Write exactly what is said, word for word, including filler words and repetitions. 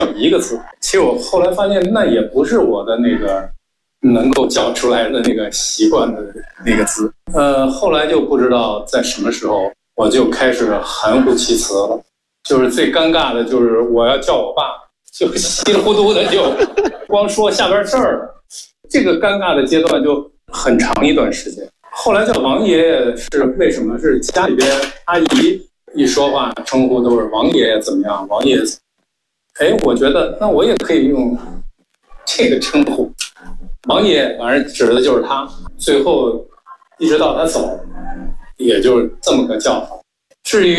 一个字。其实我后来发现，那也不是我的那个能够叫出来的那个习惯的那个字。呃，后来就不知道在什么时候，我就开始含糊其辞了。就是最尴尬的就是我要叫我爸，就稀里糊涂的就光说下边事儿了。这个尴尬的阶段就很长一段时间。后来叫王爷爷是为什么？是家里边阿姨一说话称呼都是王爷爷怎么样，王爷爷怎么样。哎，我觉得那我也可以用这个称呼，王爷，反正指的就是他。最后一直到他走，也就是这么个叫法。至于